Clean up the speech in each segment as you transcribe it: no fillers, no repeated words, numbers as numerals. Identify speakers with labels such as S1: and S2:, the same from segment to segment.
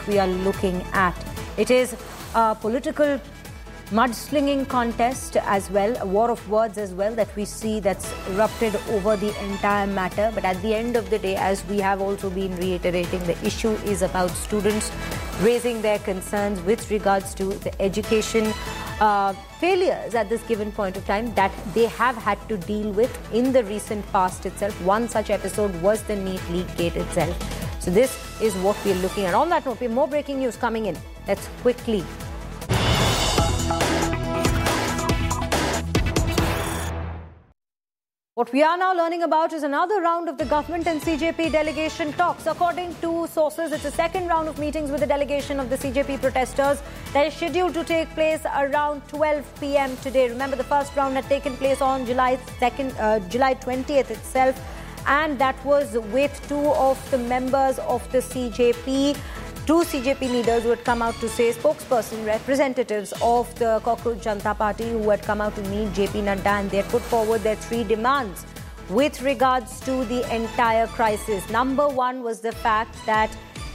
S1: we are looking at. It is a political mudslinging contest as well, a war of words as well that we see that's erupted over the entire matter. But at the end of the day, as we have also been reiterating, the issue is about students raising their concerns with regards to the education failures at this given point of time that they have had to deal with in the recent past itself. One such episode was the NEET leak gate itself. So this is what we're looking at. On that note, we have more breaking news coming in. Let's quickly what we are now learning about is another round of the government and CJP delegation talks. According to sources, it's a second round of meetings with the delegation of the CJP protesters that is scheduled to take place around 12 p.m. today. Remember, the first round had taken place on July 20th itself, and that was with two of the members of the CJP. Two CJP leaders who had come out to say, spokesperson, representatives of the Cockroach Janata Party who had come out to meet JP Nadda, and they had put forward their three demands with regards to the entire crisis. Number one was the fact that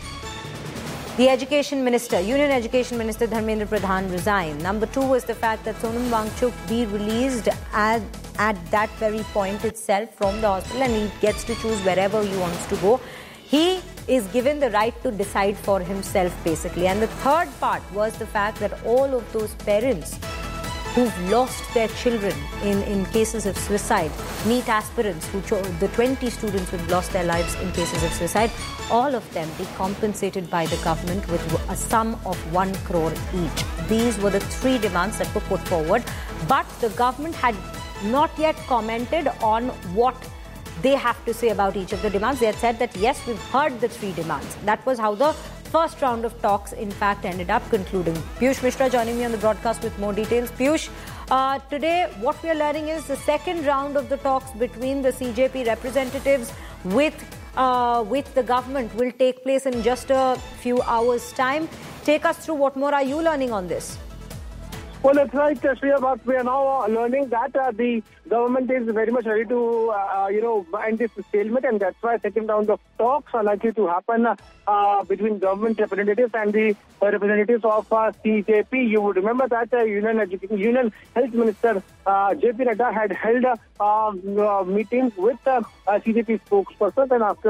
S1: the Education Minister, Union Education Minister Dharmendra Pradhan resign. Number two was the fact that Sonam Wangchuk be released at that very point itself from the hospital, and he gets to choose wherever he wants to go. He is given the right to decide for himself, basically. And the third part was the fact that all of those parents who've lost their children in cases of suicide, NEET aspirants, the 20 students who've lost their lives in cases of suicide, all of them be compensated by the government with a sum of 1 crore each. These were the three demands that were put forward. But the government had not yet commented on what they have to say about each of the demands. They had said that, yes, we've heard the three demands. That was how the first round of talks, in fact, ended up concluding. Piyush Mishra joining me on the broadcast with more details. Piyush, today what we are learning is the second round of the talks between the CJP representatives with the government will take place in just a few hours' time. Take us through what more are you learning on this?
S2: Well, that's right, Shreya, but we are now learning that the government is very much ready to, end this stalemate, and that's why second round of talks are likely to happen between government representatives and the representatives of CJP. You would remember that Union Health Minister JP Nadda had held meetings with CJP spokespersons, and after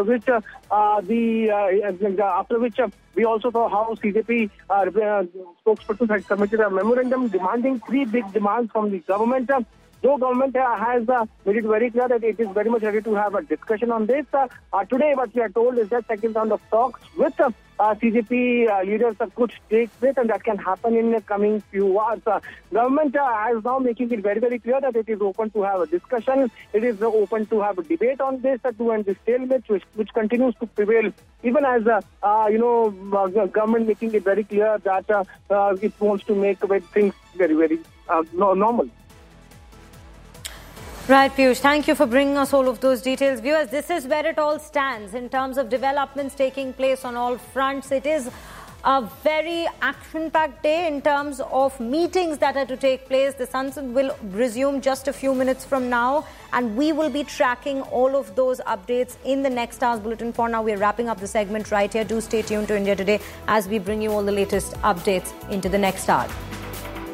S2: which we also saw how CJP spokespersons had submitted a memorandum demanding three big demands from the government. Though government has made it very clear that it is very much ready to have a discussion on this. Today, what we are told is that second round of talks with CJP leaders could take place, and that can happen in the coming few hours. Government is now making it very, very clear that it is open to have a discussion. It is open to have a debate on this to end this stalemate, which continues to prevail, even as government making it very clear that it wants to make things very, very normal.
S1: Right, Piyush, thank you for bringing us all of those details. Viewers, this is where it all stands in terms of developments taking place on all fronts. It is a very action-packed day in terms of meetings that are to take place. The Sansad will resume just a few minutes from now, and we will be tracking all of those updates in the next hour's bulletin. For now, we're wrapping up the segment right here. Do stay tuned to India Today as we bring you all the latest updates into the next hour.